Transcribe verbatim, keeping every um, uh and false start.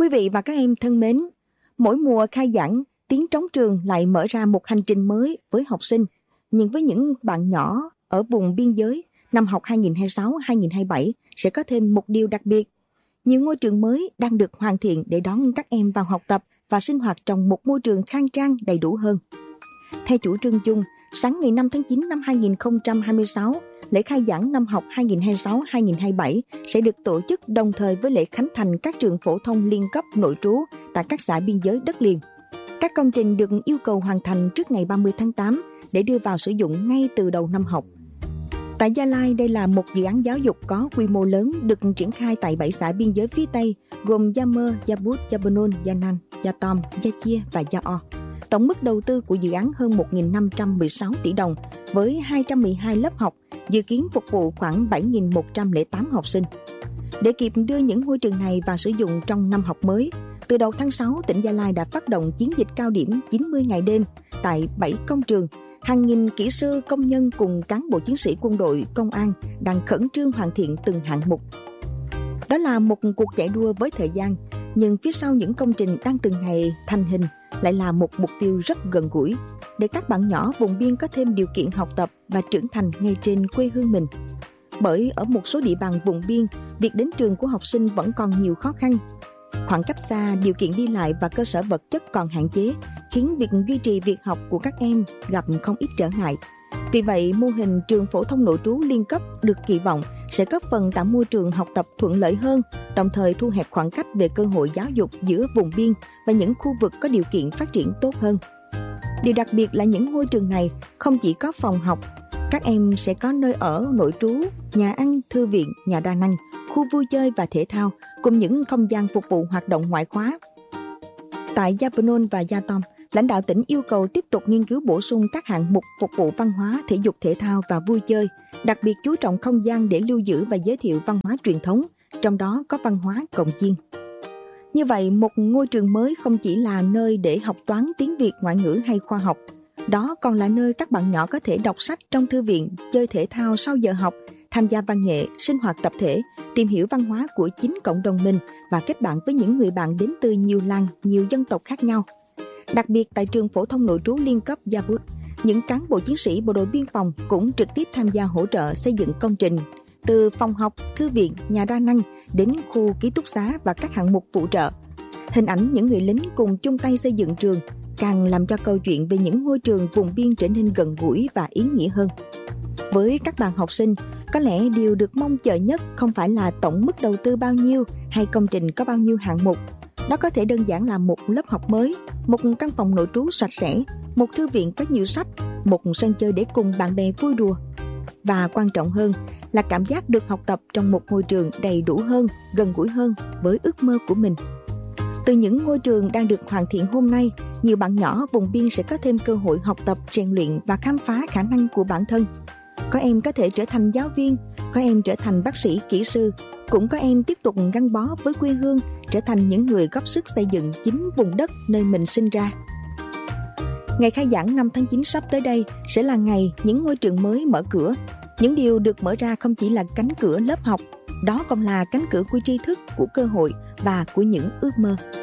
Quý vị và các em thân mến, mỗi mùa khai giảng, tiếng trống trường lại mở ra một hành trình mới với học sinh. Nhưng với những bạn nhỏ ở vùng biên giới, năm học hai nghìn không trăm hai mươi sáu hai nghìn không trăm hai mươi bảy sẽ có thêm một điều đặc biệt. Nhiều ngôi trường mới đang được hoàn thiện để đón các em vào học tập và sinh hoạt trong một môi trường khang trang đầy đủ hơn. Theo chủ trương chung, sáng ngày năm tháng chín năm hai nghìn không trăm hai mươi sáu, lễ khai giảng năm học hai nghìn không trăm hai mươi sáu hai nghìn không trăm hai mươi bảy sẽ được tổ chức đồng thời với lễ khánh thành các trường phổ thông liên cấp nội trú tại các xã biên giới đất liền. Các công trình được yêu cầu hoàn thành trước ngày ba mươi tháng tám để đưa vào sử dụng ngay từ đầu năm học. Tại Gia Lai, đây là một dự án giáo dục có quy mô lớn được triển khai tại bảy xã biên giới phía Tây gồm Gia Mơ, Gia Bút, Gia Bôn, Gia Nan, Gia Tom, Gia Chia và Gia O. Tổng mức đầu tư của dự án hơn một nghìn năm trăm mười sáu tỷ đồng với hai trăm mười hai lớp học, dự kiến phục vụ khoảng bảy nghìn một trăm lẻ tám học sinh. Để kịp đưa những ngôi trường này vào sử dụng trong năm học mới, từ đầu tháng sáu, tỉnh Gia Lai đã phát động chiến dịch cao điểm chín mươi ngày đêm tại bảy công trường. Hàng nghìn kỹ sư, công nhân cùng cán bộ chiến sĩ quân đội, công an đang khẩn trương hoàn thiện từng hạng mục. Đó là một cuộc chạy đua với thời gian, nhưng phía sau những công trình đang từng ngày thành hình lại là một mục tiêu rất gần gũi, để các bạn nhỏ vùng biên có thêm điều kiện học tập và trưởng thành ngay trên quê hương mình. Bởi ở một số địa bàn vùng biên, việc đến trường của học sinh vẫn còn nhiều khó khăn. Khoảng cách xa, điều kiện đi lại và cơ sở vật chất còn hạn chế, khiến việc duy trì việc học của các em gặp không ít trở ngại. Vì vậy, mô hình trường phổ thông nội trú liên cấp được kỳ vọng sẽ góp phần tạo môi trường học tập thuận lợi hơn, đồng thời thu hẹp khoảng cách về cơ hội giáo dục giữa vùng biên và những khu vực có điều kiện phát triển tốt hơn. Điều đặc biệt là những ngôi trường này không chỉ có phòng học, các em sẽ có nơi ở nội trú, nhà ăn, thư viện, nhà đa năng, khu vui chơi và thể thao, cùng những không gian phục vụ hoạt động ngoại khóa. Tại Gia Bôn và Gia Tom, lãnh đạo tỉnh yêu cầu tiếp tục nghiên cứu bổ sung các hạng mục phục vụ văn hóa, thể dục thể thao và vui chơi, đặc biệt chú trọng không gian để lưu giữ và giới thiệu văn hóa truyền thống, trong đó có văn hóa cồng chiêng. Như vậy, một ngôi trường mới không chỉ là nơi để học toán, tiếng Việt, ngoại ngữ hay khoa học. Đó còn là nơi các bạn nhỏ có thể đọc sách trong thư viện, chơi thể thao sau giờ học, tham gia văn nghệ, sinh hoạt tập thể, tìm hiểu văn hóa của chính cộng đồng mình và kết bạn với những người bạn đến từ nhiều làng, nhiều dân tộc khác nhau. Đặc biệt tại trường phổ thông nội trú liên cấp Gia Bút, những cán bộ chiến sĩ bộ đội biên phòng cũng trực tiếp tham gia hỗ trợ xây dựng công trình, từ phòng học, thư viện, nhà đa năng đến khu ký túc xá và các hạng mục phụ trợ. Hình ảnh những người lính cùng chung tay xây dựng trường càng làm cho câu chuyện về những ngôi trường vùng biên trở nên gần gũi và ý nghĩa hơn. Với các bạn học sinh, có lẽ điều được mong chờ nhất không phải là tổng mức đầu tư bao nhiêu hay công trình có bao nhiêu hạng mục. Đó có thể đơn giản là một lớp học mới, một căn phòng nội trú sạch sẽ, một thư viện có nhiều sách, một sân chơi để cùng bạn bè vui đùa. Và quan trọng hơn là cảm giác được học tập trong một ngôi trường đầy đủ hơn, gần gũi hơn với ước mơ của mình. Từ những ngôi trường đang được hoàn thiện hôm nay, nhiều bạn nhỏ vùng biên sẽ có thêm cơ hội học tập, rèn luyện và khám phá khả năng của bản thân. Có em có thể trở thành giáo viên, có em trở thành bác sĩ, kỹ sư, cũng có em tiếp tục gắn bó với quê hương, trở thành những người góp sức xây dựng chính vùng đất nơi mình sinh ra. Ngày khai giảng năm tháng chín sắp tới đây sẽ là ngày những ngôi trường mới mở cửa. Những điều được mở ra không chỉ là cánh cửa lớp học, đó còn là cánh cửa của tri thức, của cơ hội và của những ước mơ.